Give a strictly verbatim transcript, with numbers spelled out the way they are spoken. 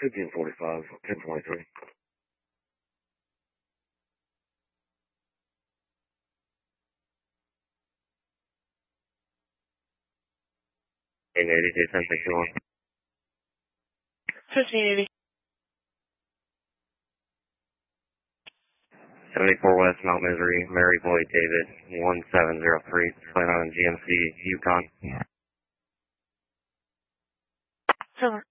fifteen forty-five, ten twenty-three. eight eighty, ten sixty-one. fifteen eighty. seventy-four West Mount Misery, Mary Boyd David, one seven zero three, plan on G M C Yukon. Sure.